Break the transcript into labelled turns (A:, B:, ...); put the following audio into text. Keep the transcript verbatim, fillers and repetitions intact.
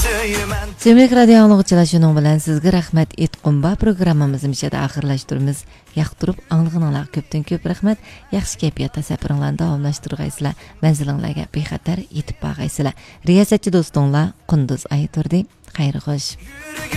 A: Sevimli radio anlıqçılar şunun bilen sizge rahmet etqumba programmamızı mişede ahırlaştırımız. Yaqtırıp anlığınlar köptün köp rahmet. Yaxşı keyfiyatda səpirinlərini davamlaşdırğaysılar. Mənzilinlərə bexatar yetib bağaysılar. Riyasetçi dostunla Qunduz Ayıturdi. Xayır xoş.